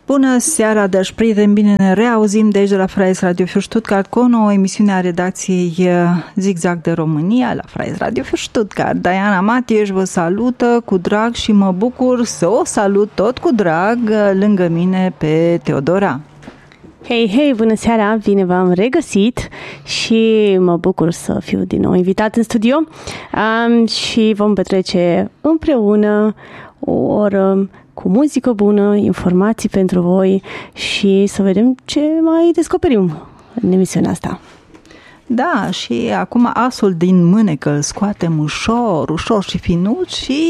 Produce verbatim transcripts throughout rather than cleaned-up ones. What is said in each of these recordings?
Bună seara, dragi prieteni, bine ne reauzim de aici de la Freies Radio für Stuttgart cu o nouă emisiune a redacției Zigzag de România la Freies Radio für Stuttgart. Diana Matieș vă salută cu drag și mă bucur să o salut tot cu drag lângă mine pe Teodora. Hei, hei, bună seara, bine v-am regăsit și mă bucur să fiu din nou invitat în studio um, și vom petrece împreună o oră cu muzică bună, informații pentru voi și să vedem ce mai descoperim în emisiunea asta. Da, și acum asul din mânecă îl scoatem ușor, ușor și finuț și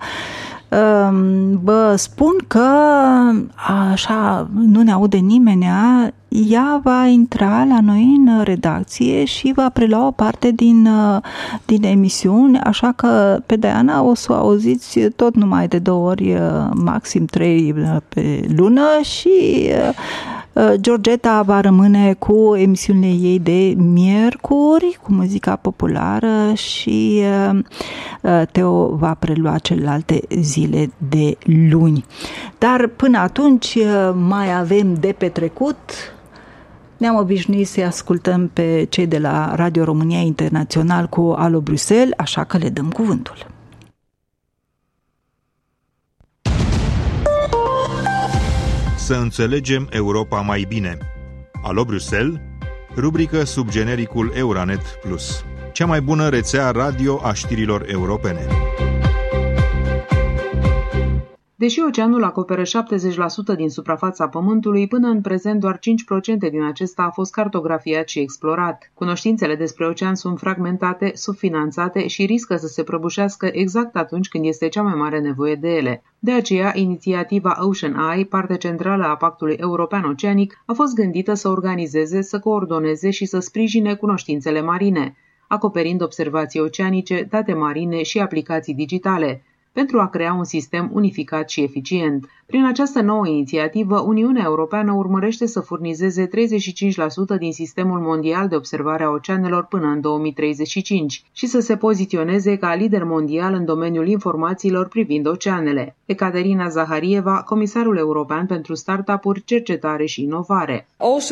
vă spun că așa nu ne aude nimenea, ea va intra la noi în redacție și va prelua o parte din, din emisiuni, așa că pe Diana o să o auziți tot numai de două ori, maxim trei pe lună și Georgeta va rămâne cu emisiunile ei de miercuri, cu muzica populară și Teo va prelua celelalte zile de luni. Dar până atunci mai avem de petrecut. Ne-am obișnuit să-i ascultăm pe cei de la Radio România Internațional cu Alo Bruxelles, așa că le dăm cuvântul. Să înțelegem Europa mai bine. Alo Bruxelles, rubrică sub genericul Euranet Plus, cea mai bună rețea radio a știrilor europene. Deși oceanul acoperă șaptezeci la sută din suprafața Pământului, până în prezent doar cinci la sută din acesta a fost cartografiat și explorat. Cunoștințele despre ocean sunt fragmentate, subfinanțate și riscă să se prăbușească exact atunci când este cea mai mare nevoie de ele. De aceea, inițiativa Ocean Eye, parte centrală a Pactului European Oceanic, a fost gândită să organizeze, să coordoneze și să sprijine cunoștințele marine, acoperind observații oceanice, date marine și aplicații digitale, pentru a crea un sistem unificat și eficient. Prin această nouă inițiativă, Uniunea Europeană urmărește să furnizeze treizeci și cinci la sută din sistemul mondial de observare a oceanelor până în două mii treizeci și cinci și să se poziționeze ca lider mondial în domeniul informațiilor privind oceanele. Ecaterina Zaharieva, comisarul european pentru startup-uri, cercetare și inovare.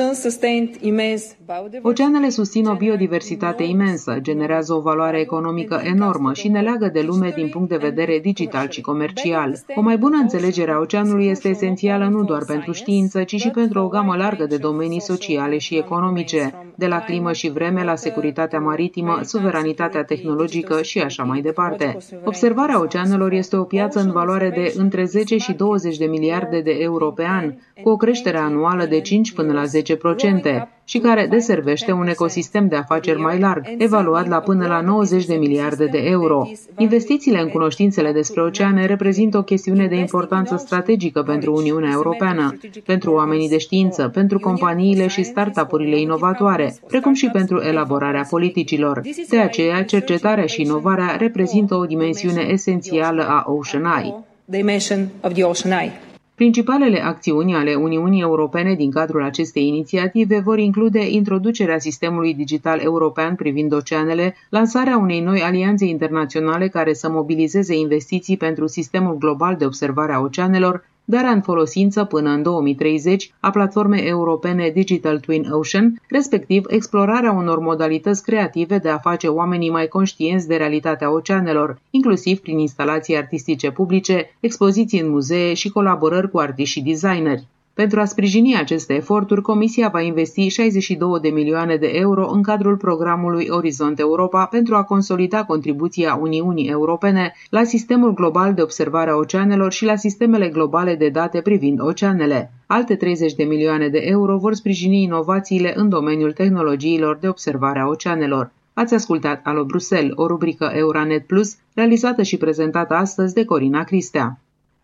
Oceanele susțin o biodiversitate imensă, generează o valoare economică enormă și ne leagă de lume din punct de vedere digital și comercial. O mai bună înțelegere a oceanului este esențială nu doar pentru știință, ci și pentru o gamă largă de domenii sociale și economice, de la climă și vreme la securitatea maritimă, suveranitatea tehnologică și așa mai departe. Observarea oceanelor este o piață în valoare de între zece și douăzeci de miliarde de euro pe an, cu o creștere anuală de cinci până la zece la sută și care deservește un ecosistem de afaceri mai larg, evaluat la până la nouăzeci de miliarde de euro. Investițiile în cunoștințele despre oceane reprezintă o chestiune de importanță strategică pentru Uniunea Europeană, pentru oamenii de știință, pentru companiile și startup-urile inovatoare, precum și pentru elaborarea politicilor. De aceea, cercetarea și inovarea reprezintă o dimensiune esențială a Ocean Eye. Principalele acțiuni ale Uniunii Europene din cadrul acestei inițiative vor include introducerea sistemului digital european privind oceanele, lansarea unei noi alianțe internaționale care să mobilizeze investiții pentru sistemul global de observare a oceanelor, darea în folosință până în două mii treizeci a platformei europene Digital Twin Ocean, respectiv explorarea unor modalități creative de a face oamenii mai conștienți de realitatea oceanelor, inclusiv prin instalații artistice publice, expoziții în muzee și colaborări cu artiști și designeri. Pentru a sprijini aceste eforturi, Comisia va investi șaizeci și două de milioane de euro în cadrul programului Orizont Europa pentru a consolida contribuția Uniunii Europene la sistemul global de observare a oceanelor și la sistemele globale de date privind oceanele. Alte treizeci de milioane de euro vor sprijini inovațiile în domeniul tehnologiilor de observare a oceanelor. Ați ascultat Alo Bruxelles, o rubrică Euranet Plus, realizată și prezentată astăzi de Corina Cristea.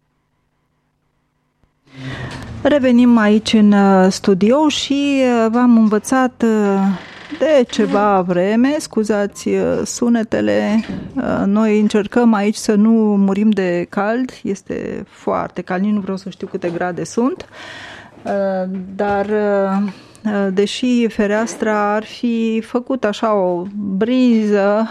Revenim aici în studio și v-am învățat de ceva vreme, scuzați sunetele, noi încercăm aici să nu murim de cald, este foarte cald, nu vreau să știu câte grade sunt, dar deși fereastra ar fi făcut așa o briză,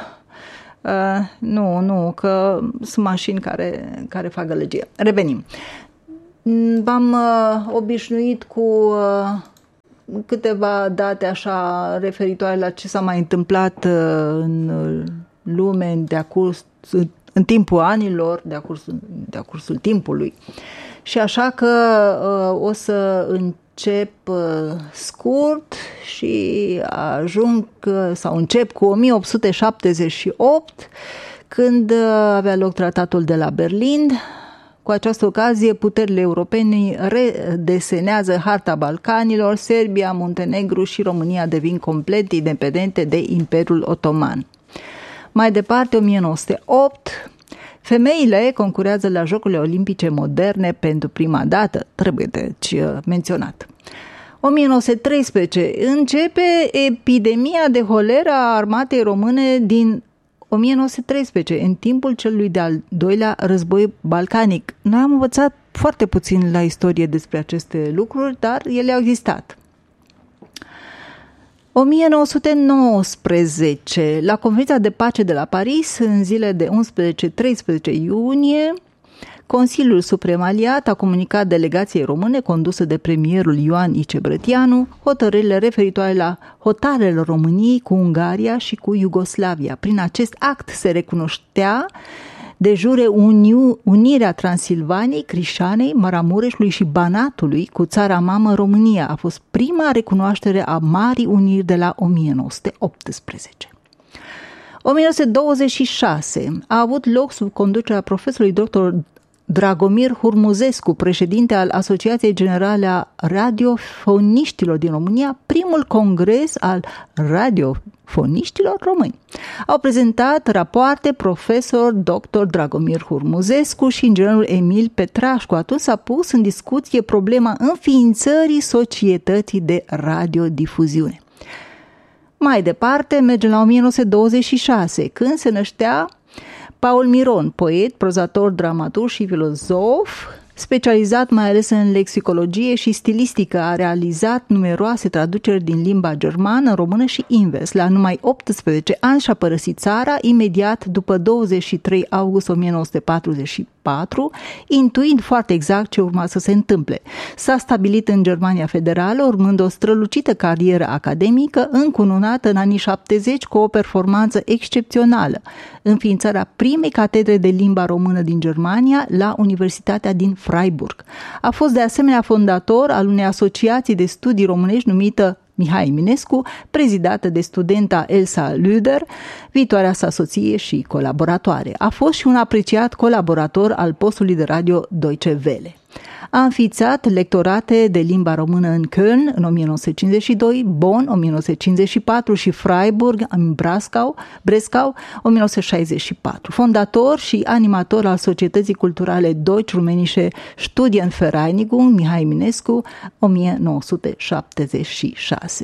nu, nu, că sunt mașini care, care fac gălăgie. Revenim. M-am uh, obișnuit cu uh, câteva date așa referitoare la ce s-a mai întâmplat uh, în lume de-a curs, în timpul anilor, de-a cursul, de-a cursul timpului. Și așa că uh, o să încep uh, scurt și ajung uh, sau încep cu o mie opt sute șaptezeci și opt, când uh, avea loc tratatul de la Berlin. Cu această ocazie, puterile europene redesenează harta Balcanilor, Serbia, Muntenegru și România devin complet independente de Imperiul Otoman. Mai departe, o mie nouă sute opt, femeile concurează la Jocurile Olimpice Moderne pentru prima dată, trebuie deci menționat. o mie nouă sute treisprezece, începe epidemia de holeră a armatei române din o mie nouă sute treisprezece, în timpul celui de-al doilea război balcanic. Noi am învățat foarte puțin la istorie despre aceste lucruri, dar ele au existat. o mie nouă sute nouăsprezece, la Conferința de Pace de la Paris, în zile de unsprezece treisprezece iunie, Consiliul Suprem Aliat a comunicat delegației române condusă de premierul Ioan I. Brătianu hotărârile referitoare la hotarele României cu Ungaria și cu Iugoslavia. Prin acest act se recunoștea de jure uni- unirea Transilvaniei, Crișanei, Maramureșului și Banatului cu țara mamă România. A fost prima recunoaștere a Marii Uniri de la o mie nouă sute optsprezece. o mie nouă sute douăzeci și șase a avut loc sub conducerea profesorului doctor Dragomir Hurmuzescu, președinte al Asociației Generale a Radiofoniștilor din România, primul congres al radiofoniștilor români. Au prezentat rapoarte profesor doctor Dragomir Hurmuzescu și inginerul Emil Petrașcu. Atunci s-a pus în discuție problema înființării Societății de Radiodifuziune. Mai departe, mergem la o mie nouă sute douăzeci și șase, când se năștea Paul Miron, poet, prozator, dramaturg și filozof, specializat mai ales în lexicologie și stilistică, a realizat numeroase traduceri din limba germană în română și invers. La numai optsprezece ani și-a părăsit țara, imediat după douăzeci și trei august o mie nouă sute patruzeci și patru, intuind foarte exact ce urma să se întâmple. S-a stabilit în Germania Federală, urmând o strălucită carieră academică, încununată în anii șaptezeci cu o performanță excepțională, înființarea primei catedre de limba română din Germania la Universitatea din Freiburg. A fost de asemenea fondator al unei asociații de studii românești numită Mihai Eminescu, prezidată de studenta Elsa Lüder, viitoarea sa soție și colaboratoare. A fost și un apreciat colaborator al postului de radio Deutsche Welle. A înființat lectorate de limba română în Köln în o mie nouă sute cincizeci și doi, Bonn o mie nouă sute cincizeci și patru și Freiburg în Breslau, Breslau o mie nouă sute șaizeci și patru. Fondator și animator al Societății Culturale Deutsch-Rumänische Studienvereinigung Mihai Eminescu o mie nouă sute șaptezeci și șase.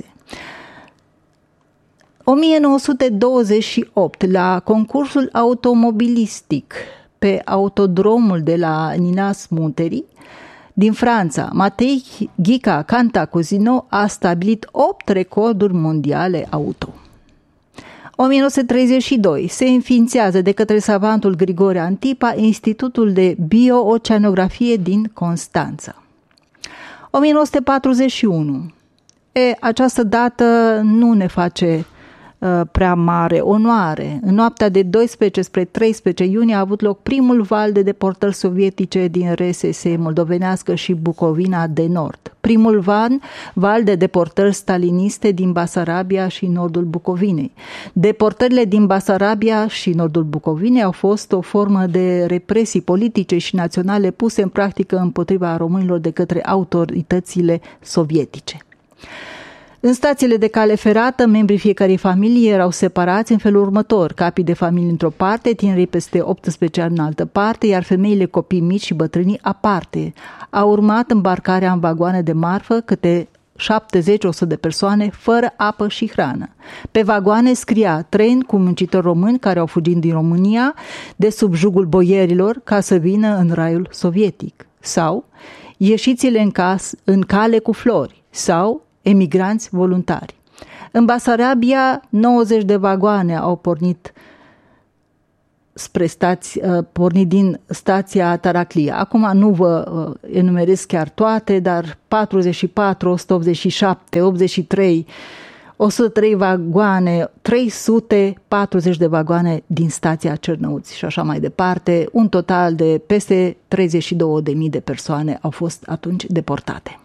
o mie nouă sute douăzeci și opt, la concursul automobilistic pe autodromul de la Ninas Munteri din Franța, Matei Ghica Cantacuzino a stabilit opt recorduri mondiale auto. o mie nouă sute treizeci și doi se înființează de către savantul Grigore Antipa Institutul de Bio-Oceanografie din Constanța. o mie nouă sute patruzeci și unu. E, această dată nu ne face prea mare onoare. În noaptea de doisprezece spre treisprezece iunie a avut loc primul val de deportări sovietice din R S S moldovenească și Bucovina de Nord. Primul val, val de deportări staliniste din Basarabia și nordul Bucovinei. Deportările din Basarabia și nordul Bucovinei au fost o formă de represii politice și naționale puse în practică împotriva românilor de către autoritățile sovietice. În stațiile de cale ferată, membrii fiecarei familii erau separați în felul următor: capii de familie într-o parte, tinerii peste optsprezece ani în altă parte, iar femeile, copii mici și bătrânii aparte. A urmat îmbarcarea în vagoane de marfă, câte șaptezeci la o sută de persoane, fără apă și hrană. Pe vagoane scria: tren cu muncitori români care au fugit din România de sub jugul boierilor ca să vină în raiul sovietic. Sau ieșiți-le în, cas, în cale cu flori. Sau emigranți voluntari. În Basarabia, nouăzeci de vagoane au pornit spre stația, pornit din stația Taraclia. Acum nu vă enumerez chiar toate, dar patruzeci și patru, o sută optzeci și șapte, optzeci și trei, o sută trei vagoane, trei sute patruzeci de vagoane din stația Cernăuți și așa mai departe. Un total de peste treizeci și două de mii de persoane au fost atunci deportate.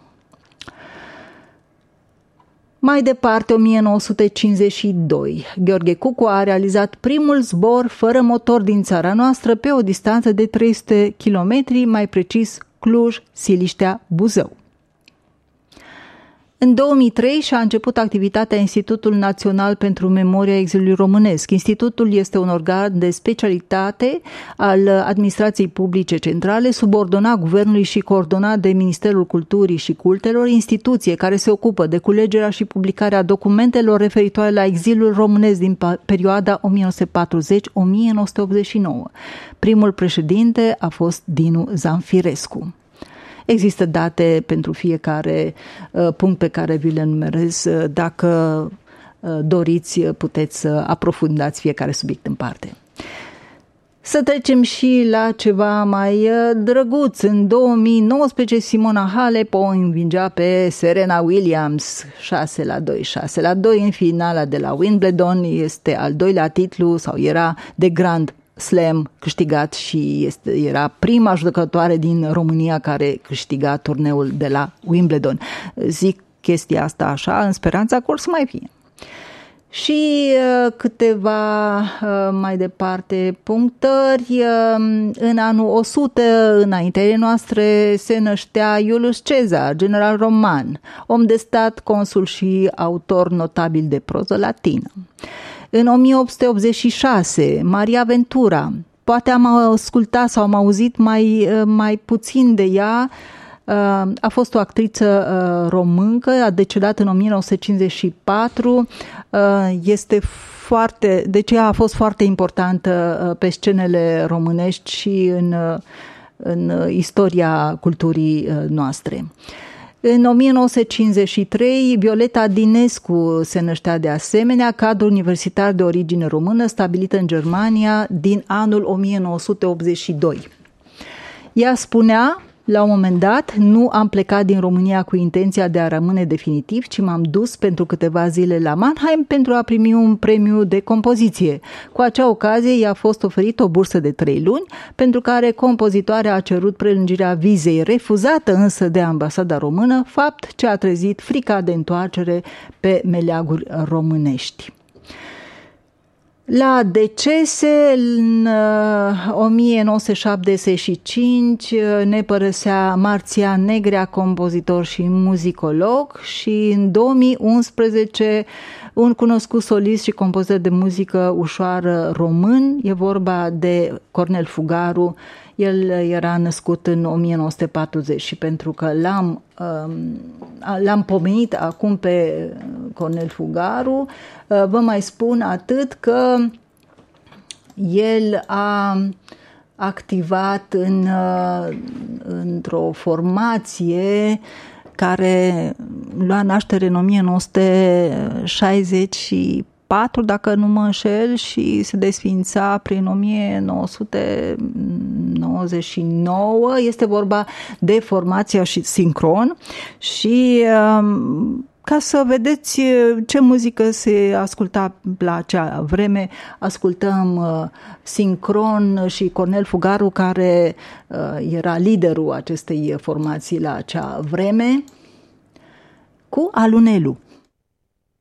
Mai departe, o mie nouă sute cincizeci și doi, Gheorghe Cucu a realizat primul zbor fără motor din țara noastră pe o distanță de trei sute kilometri, mai precis Cluj-Siliștea-Buzău. În două mii trei și-a început activitatea Institutul Național pentru Memoria Exilului Românesc. Institutul este un organ de specialitate al administrației publice centrale, subordonat guvernului și coordonat de Ministerul Culturii și Cultelor, instituție care se ocupă de culegerea și publicarea documentelor referitoare la exilul românesc din perioada o mie nouă sute patruzeci - o mie nouă sute optzeci și nouă. Primul președinte a fost Dinu Zamfirescu. Există date pentru fiecare uh, punct pe care vi le enumerez. Dacă uh, doriți, puteți să aprofundați fiecare subiect în parte. Să trecem și la ceva mai uh, drăguț. În două mii nouăsprezece, Simona Halep o învingea pe Serena Williams șase la doi. șase la doi în finala de la Wimbledon. Este al doilea titlu sau era de Grand Slam câștigat și este, era prima judecătoare din România care câștiga turneul de la Wimbledon. Zic chestia asta așa în speranța că or să mai fie. Și uh, câteva uh, mai departe punctări. Uh, în anul o sută înaintea noastre se năștea Iulius Cezar, general roman, om de stat, consul și autor notabil de proză latină. În o mie opt sute optzeci și șase, Maria Ventura, poate am ascultat sau am auzit mai, mai puțin de ea, a fost o actriță româncă, a decedat în o mie nouă sute cincizeci și patru, este foarte, deci ea a fost foarte importantă pe scenele românești și în, în istoria culturii noastre. În o mie nouă sute cincizeci și trei, Violeta Dinescu se năștea de asemenea, cadru universitar de origine română, stabilită în Germania din anul o mie nouă sute optzeci și doi. Ea spunea, la un moment dat, nu am plecat din România cu intenția de a rămâne definitiv, ci m-am dus pentru câteva zile la Mannheim pentru a primi un premiu de compoziție. Cu acea ocazie i-a fost oferită o bursă de trei luni, pentru care compozitoarea a cerut prelungirea vizei, refuzată însă de ambasada română, fapt ce a trezit frica de întoarcere pe meleaguri românești. La decese, în o mie nouă sute șaptezeci și cinci ne părăsea Marțian Negrea, compozitor și muzicolog, și în două mii unsprezece un cunoscut solist și compozitor de muzică ușoară român, e vorba de Cornel Fugaru. El era născut în o mie nouă sute patruzeci și pentru că l-am, l-am pomenit acum pe Cornel Fugaru, vă mai spun atât că el a activat în, într-o formație care lua naștere în o mie nouă sute șaizeci și patru, dacă nu mă înșel, și se desființa prin o mie nouă sute nouăzeci și nouă. Este vorba de formația și sincron și ca să vedeți ce muzică se asculta la acea vreme, ascultăm sincron și Cornel Fugaru, care era liderul acestei formații la acea vreme, cu Alunelu.